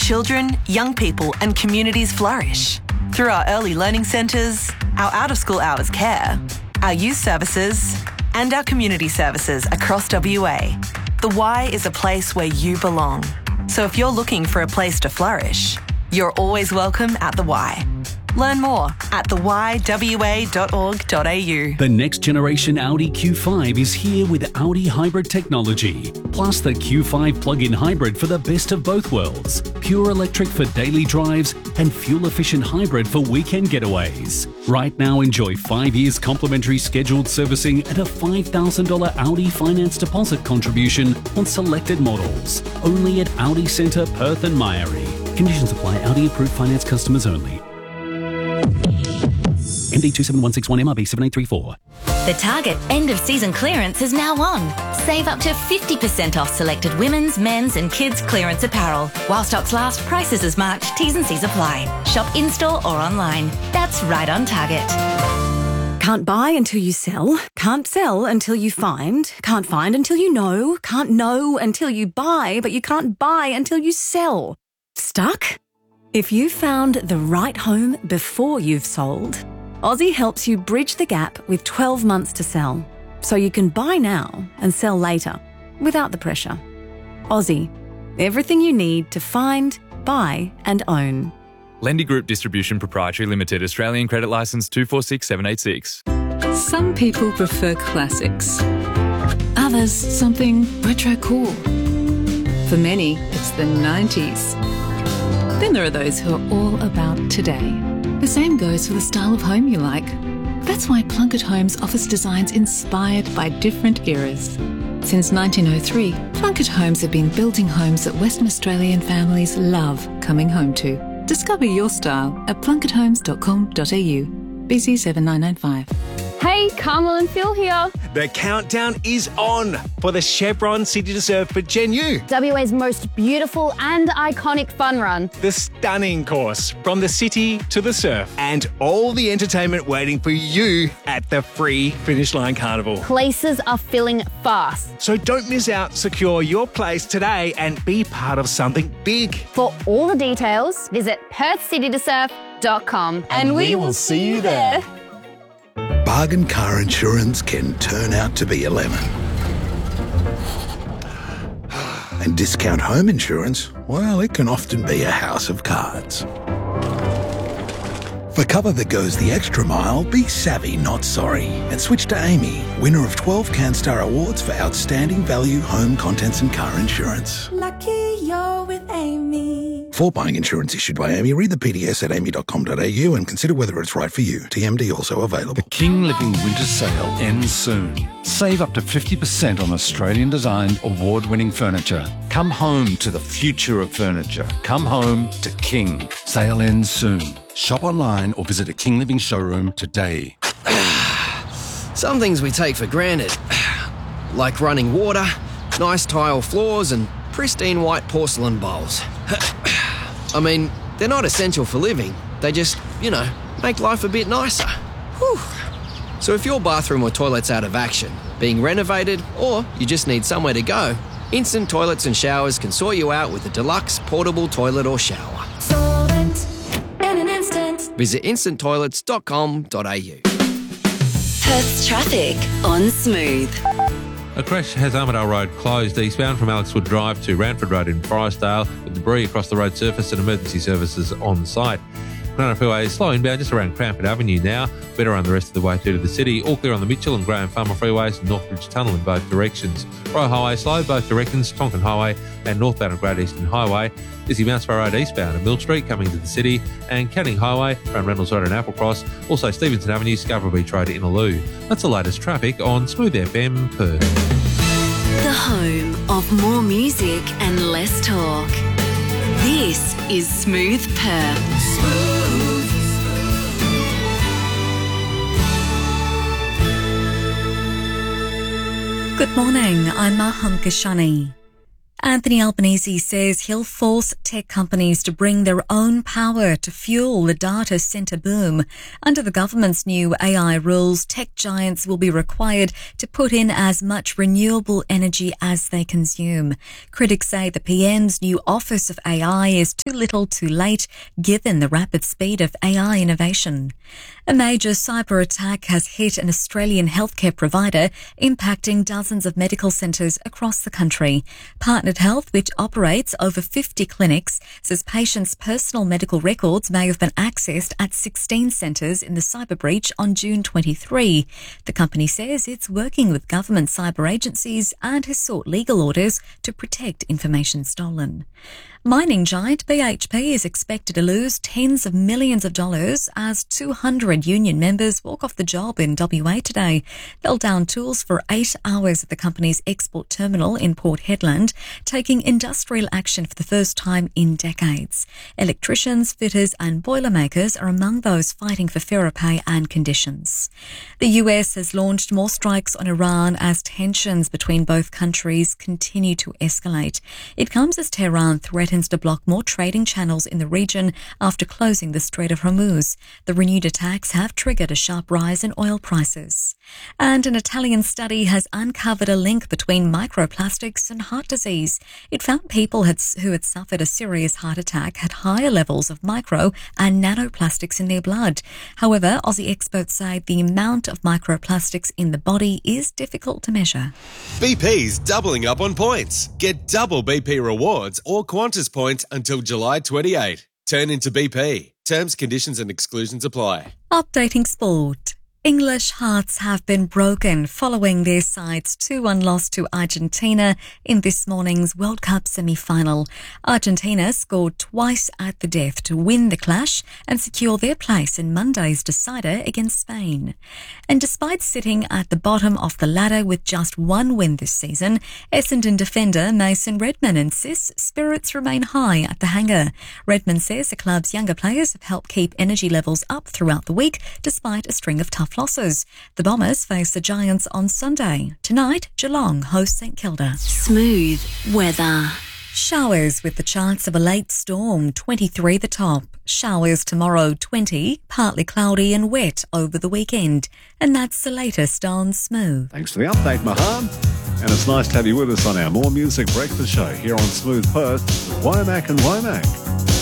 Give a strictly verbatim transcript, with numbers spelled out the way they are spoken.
children, young people and communities flourish. Through our early learning centres, our out-of-school hours care, our youth services and our community services across W A. The Y is a place where you belong. So if you're looking for a place to flourish, you're always welcome at the Y. Learn more at the y w a dot org dot a u. The next generation Audi Q five is here with Audi hybrid technology, plus the Q five plug-in hybrid for the best of both worlds. Pure electric for daily drives and fuel-efficient hybrid for weekend getaways. Right now, enjoy five years complimentary scheduled servicing and a five thousand dollars Audi finance deposit contribution on selected models. Only at Audi Centre, Perth and Myrie. Conditions apply. Audi approved finance customers only. M D two seven one six one M R B seven eight three four. The Target end of season clearance is now on. Save up to fifty percent off selected women's, men's and kids clearance apparel. While stocks last, prices as March, T's and C's apply. Shop in-store or online. That's right on Target. Can't buy until you sell. Can't sell until you find. Can't find until you know. Can't know until you buy, but you can't buy until you sell. Stuck? If you found the right home before you've sold, Aussie helps you bridge the gap with twelve months to sell, so you can buy now and sell later, without the pressure. Aussie, everything you need to find, buy and own. Lendy Group Distribution Proprietary Limited, Australian Credit Licence two four six seven eight six. Some people prefer classics. Others, something retro cool. For many, it's the nineties. Then there are those who are all about today. The same goes for the style of home you like. That's why Plunkett Homes offers designs inspired by different eras. Since nineteen oh three, Plunkett Homes have been building homes that Western Australian families love coming home to. Discover your style at plunkett homes dot com dot a u. B C seven nine nine five. Hey, Carmel and Phil here. The countdown is on for the Chevron City to Surf for Gen U. W A's most beautiful and iconic fun run. The stunning course from the city to the surf and all the entertainment waiting for you at the free Finish Line Carnival. Places are filling fast. So don't miss out. Secure your place today and be part of something big. For all the details, visit perth city to surf dot com and, and we, we will see you there. Bargain car insurance can turn out to be a lemon. And discount home insurance, well, it can often be a house of cards. For cover that goes the extra mile, be savvy, not sorry. And switch to Amy, winner of twelve CanStar Awards for outstanding value, home contents and car insurance. Lucky you're with Amy. For buying insurance issued by Amy, read the P D S at amy dot com dot a u and consider whether it's right for you. T M D also available. The King Living Winter Sale ends soon. Save up to fifty percent on Australian-designed, award-winning furniture. Come home to the future of furniture. Come home to King. Sale ends soon. Shop online or visit a King Living showroom today. Some things we take for granted, like running water, nice tile floors and pristine white porcelain bowls. I mean, they're not essential for living. They just, you know, make life a bit nicer. Whew. So if your bathroom or toilet's out of action, being renovated, or you just need somewhere to go, Instant Toilets and Showers can sort you out with a deluxe portable toilet or shower. Solvent in an instant. Visit instant toilets dot com dot a u. Perth's traffic on Smooth. A crash has Armidale Road closed eastbound from Alexwood Drive to Ranford Road in Forestdale with debris across the road surface and emergency services on site. Granite Freeway is slow inbound just around Crampton Avenue now. Better run the rest of the way through to the city. All clear on the Mitchell and Graham Farmer freeways and Northbridge Tunnel in both directions. Royal Highway slow both directions, Tonkin Highway and northbound of Great Eastern Highway. Busy Mounts Bay Road eastbound at Mill Street coming to the city and Canning Highway around Reynolds Road and Applecross. Also Stevenson Avenue, Scarborough Beach Road in Innaloo. That's the latest traffic on Smooth F M Perth. The home of more music and less talk. This is Smooth Perth. Smooth. Good morning, I'm Maham Kashani. Anthony Albanese says he'll force tech companies to bring their own power to fuel the data centre boom. Under the government's new A I rules, tech giants will be required to put in as much renewable energy as they consume. Critics say the P M's new Office of A I is too little too late, given the rapid speed of A I innovation. A major cyber attack has hit an Australian healthcare provider, impacting dozens of medical centres across the country. Partnered Health, which operates over fifty clinics, says patients' personal medical records may have been accessed at sixteen centres in the cyber breach on June twenty-third. The company says it's working with government cyber agencies and has sought legal orders to protect information stolen. Mining giant B H P is expected to lose tens of millions of dollars as two hundred union members walk off the job in W A today. They'll down tools for eight hours at the company's export terminal in Port Hedland, taking industrial action for the first time in decades. Electricians, fitters and boilermakers are among those fighting for fairer pay and conditions. The U S has launched more strikes on Iran as tensions between both countries continue to escalate. It comes as Tehran threatens to block more trading channels in the region after closing the Strait of Hormuz. The renewed attacks have triggered a sharp rise in oil prices. And an Italian study has uncovered a link between microplastics and heart disease. It found people had, who had suffered a serious heart attack had higher levels of micro and nanoplastics in their blood. However, Aussie experts say the amount of microplastics in the body is difficult to measure. B P's doubling up on points. Get double B P rewards or Qantas points until July twenty-eighth. Turn into B P. Terms, conditions and exclusions apply. Updating sport. English hearts have been broken following their side's two one loss to Argentina in this morning's World Cup semi-final. Argentina scored twice at the death to win the clash and secure their place in Monday's decider against Spain. And despite sitting at the bottom of the ladder with just one win this season, Essendon defender Mason Redman insists spirits remain high at the hangar. Redman says the club's younger players have helped keep energy levels up throughout the week despite a string of tough losses. The Bombers face the Giants on Sunday. Tonight, Geelong hosts St Kilda. Smooth weather. Showers with the chance of a late storm, twenty-three the top. Showers tomorrow, twenty, partly cloudy and wet over the weekend. And that's the latest on Smooth. Thanks for the update, Maham. And it's nice to have you with us on our More Music Breakfast Show here on Smooth Perth with Womack and Womack.